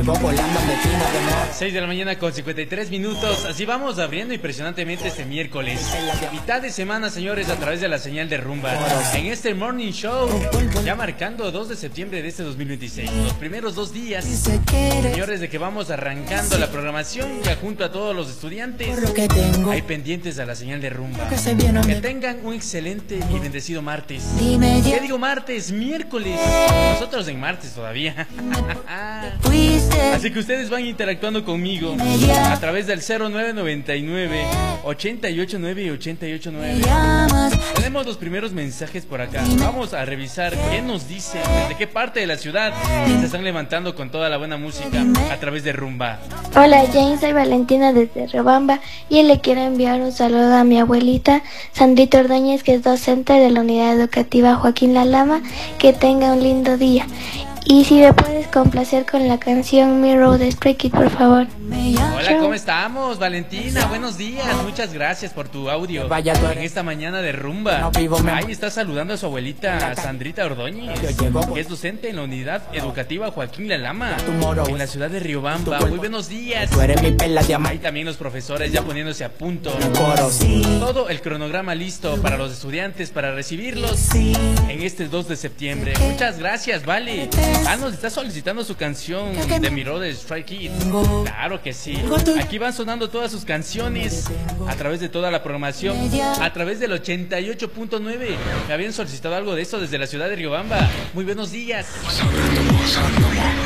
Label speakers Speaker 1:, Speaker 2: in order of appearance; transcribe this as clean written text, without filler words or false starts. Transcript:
Speaker 1: 6 de la mañana con 53 minutos. Así vamos abriendo impresionantemente este miércoles. Mitad de semana, señores, a través de la señal de Rumba. En este Morning Show, ya marcando 2 de septiembre de este 2026. Los primeros 2 días, señores, de que vamos arrancando la programación ya junto a todos los estudiantes. Hay pendientes a la señal de Rumba. Que tengan un excelente y bendecido martes. ¿Qué digo martes? Miércoles. Nosotros en martes todavía. Así que ustedes van interactuando conmigo a través del 0999 889 y 889. Tenemos los primeros mensajes por acá. Vamos a revisar qué nos dicen, desde qué parte de la ciudad se están levantando con toda la buena música a través de Rumba.
Speaker 2: Hola Jane, soy Valentina desde Riobamba y le quiero enviar un saludo a mi abuelita Sandrita Ordóñez, que es docente de la unidad educativa Joaquín La Lama. Que tenga un lindo día. Y si me puedes complacer con la canción Mirror de Stray Kids, por favor.
Speaker 1: Hola, ¿cómo estamos, Valentina? Buenos días, muchas gracias por tu audio en esta mañana de Rumba. Ahí está saludando a su abuelita Sandrita Ordóñez, que es docente en la unidad educativa Joaquín La Lama, en la ciudad de Riobamba. Muy buenos días. Ahí también los profesores ya poniéndose a punto. Todo el cronograma listo para los estudiantes, para recibirlos en este 2 de septiembre. Muchas gracias, Vale. Nos está solicitando su canción de Mirror de Stray Kids. Claro que sí. Aquí van sonando todas sus canciones a través de toda la programación, a través del 88.9. Me habían solicitado algo de eso desde la ciudad de Riobamba. Muy buenos días.